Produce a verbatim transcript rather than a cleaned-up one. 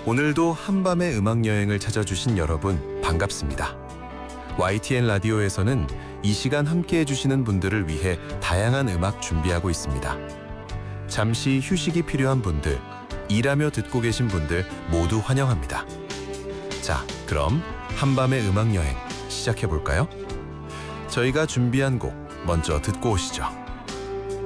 오늘도 한밤의 음악여행을 찾아주신 여러분 반갑습니다. 와이티엔 라디오에서는 이 시간 함께해 주시는 분들을 위해 다양한 음악 준비하고 있습니다. 잠시 휴식이 필요한 분들, 일하며 듣고 계신 분들 모두 환영합니다. 자, 그럼 한밤의 음악여행 시작해 볼까요? 저희가 준비한 곡 먼저 듣고 오시죠.